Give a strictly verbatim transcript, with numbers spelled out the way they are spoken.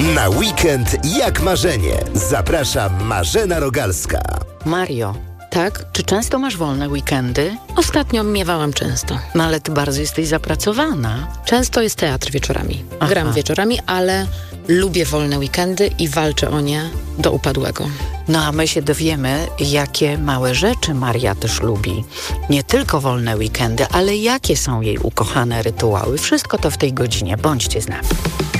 Na weekend jak marzenie. Zaprasza Marzena Rogalska. Mario, tak? Czy często masz wolne weekendy? Ostatnio miewałam często. No ale ty bardzo jesteś zapracowana. Często jest teatr wieczorami. Aha. Gram wieczorami, ale lubię wolne weekendy i walczę o nie do upadłego. No a my się dowiemy, jakie małe rzeczy Maria też lubi. Nie tylko wolne weekendy, ale jakie są jej ukochane rytuały. Wszystko to w tej godzinie. Bądźcie z nami.